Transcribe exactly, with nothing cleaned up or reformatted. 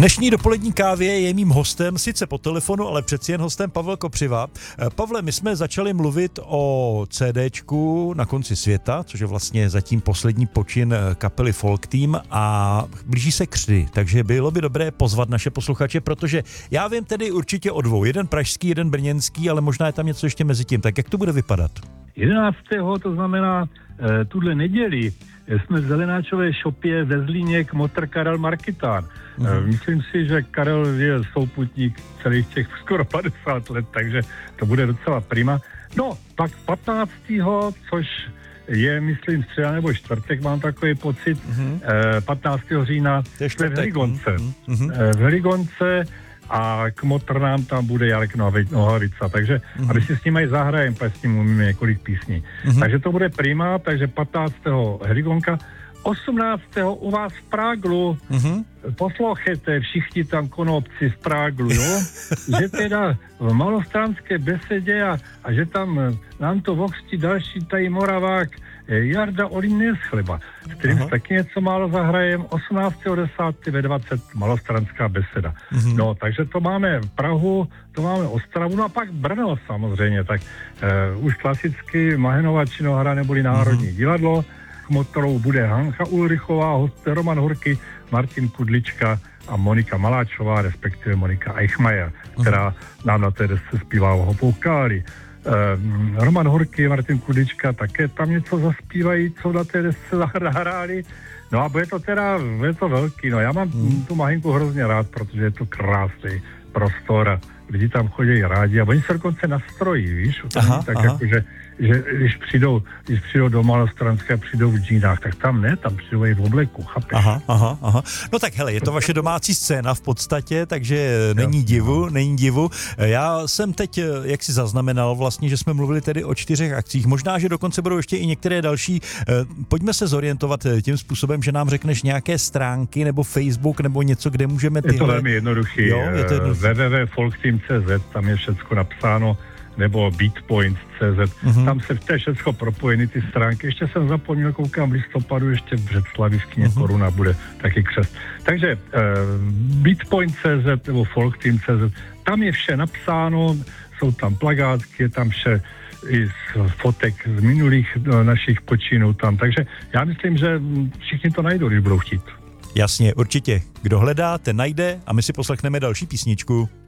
dnešní dopolední kávě je mým hostem, sice po telefonu, ale přeci jen hostem Pavel Kopřiva. Pavle, my jsme začali mluvit o CDčku Na konci světa, což je vlastně zatím poslední počin kapely Folk Team a blíží se křty, takže bylo by dobré pozvat naše posluchače, protože já vím tedy určitě o dvou. Jeden pražský, jeden brněnský, ale možná je tam něco ještě mezi tím. Tak jak to bude vypadat? jedenáctého to znamená e, tuhle neděli, jsme v Zelenáčové šopě ve Zlíně Kmotr Karel Markitán. Mm-hmm. E, myslím si, že Karel je souputník celých těch skoro padesát let, takže to bude docela prima. No, pak patnáctého což je, myslím, středa nebo čtvrtek, mám takový pocit, mm-hmm. e, patnáctého října jsme v Heligonce. Mm-hmm. E, v Heligonce a Kmotr nám tam bude Jarek Nohavica, takže mm-hmm. aby si s ním aj zahrajem, pak s ním umíme několik písní. Mm-hmm. Takže to bude prima, takže patnáctého Heligonka, osmnáctého u vás v Práglu, mm-hmm. poslouchejte všichni tam konopci v Práglu, jo? Že teda v Malostranské besedě a, a že tam nám to voxtí další tady Moravák Jarda Olin z chleba, s kterým Aha. taky něco málo zahrajem, osmnáctého desátého ve dvacet Malostranská beseda. Mm-hmm. No, takže to máme v Prahu, to máme Ostravu, no a pak Brno samozřejmě, tak uh, už klasicky Mahenova činohra neboli Národní mm-hmm. divadlo, Kmotrou bude Hanka Ulrichová, host Roman Horky, Martin Kudlička a Monika Maláčová, respektive Monika Eichmajer, která mm-hmm. nám na té desce zpívá o vokály. Uh, Roman Horky, Martin Kudička také tam něco zaspívají, co na té desce zahráli. No a bude to teda, bude to velký. No já mám hmm. tu Mahinku hrozně rád, protože je to krásný prostor a lidi tam chodí rádi a oni se dokonce nastrojí, víš? Aha, tak aha. jako, že, že když přijdou, když přijdou do Malostranské a přijdou v džínách, tak tam ne, tam přijdou i v obleku, chápeš? Aha, aha, aha. No tak hele, je to vaše domácí scéna v podstatě, takže není divu, není divu. Já jsem teď, jak si zaznamenal vlastně, že jsme mluvili tedy o čtyřech akcích, možná, že dokonce budou ještě i některé další. Pojďme se zorientovat tím způsobem, že nám řekneš nějaké stránky nebo Facebook nebo něco, kde můžeme tyhle... Je to velmi jednoduchý. Jo, je to jednoduchý. w w w tečka folkteam tečka c z, tam je všecko napsáno, nebo beatpoint tečka c z. Mm-hmm. Tam se v té všecko propojeny ty stránky. Ještě jsem zapomněl, koukám v listopadu, ještě v Břeclavi v kyně mm-hmm. Koruna bude taky křest. Takže uh, beatpoint tečka c z nebo folkteam tečka c z, tam je vše napsáno, jsou tam plakátky, je tam vše i z fotek z minulých uh, našich počinů tam. Takže já myslím, že všichni to najdou, když budou chtít. Jasně, určitě. Kdo hledá, ten najde a my si poslechneme další písničku.